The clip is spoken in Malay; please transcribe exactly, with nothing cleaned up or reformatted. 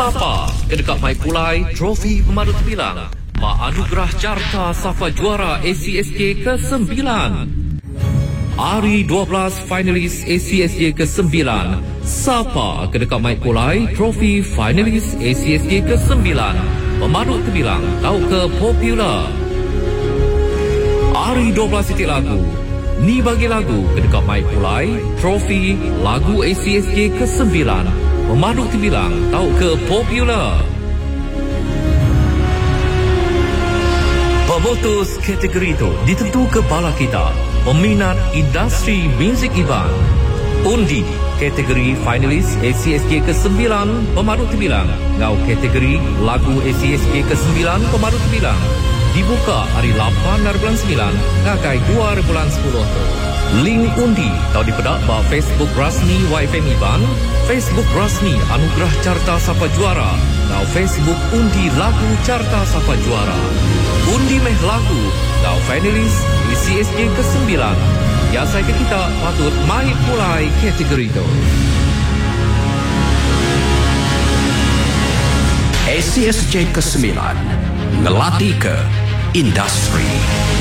Sapa kedekat Mai Pulai Trofi Pemadu Tebilang Ma Anugerah Carta Sapa Juara A C S J ke sembilan. Hari dua belas finalis A C S J ke sembilan. Sapa kedekat Mai Pulai Trofi finalis A C S J ke sembilan. Pemadu Tebilang Tau ke Popular. Hari dua belas titik lagu. Ni bagi lagu kedekat Mai Pulai Trofi lagu A C S J ke sembilan. Pemadu Tebilang Tau ke Popular. Pemutus kategori itu ditentu ke bala kita, peminat industri muzik Iban. Undi kategori finalis A C S J ke sembilan Pemadu Tebilang. Ngau kategori lagu A C S J ke sembilan Pemadu Tebilang. Dibuka hari lapan dari bulan sembilan ngakai dua hari bulan sepuluh. Link undi tau dipedak ba Facebook rasmi Y F M Iban, Facebook rasmi Anugerah Carta Sapa Juara, tau Facebook undi lagu Carta Sapa Juara. Undi meh lagu tau finalis A C S J ke sembilan. Ya saya ke kita patut Mai Pulai kategori itu. A C S J ke sembilan ngelatih ke industri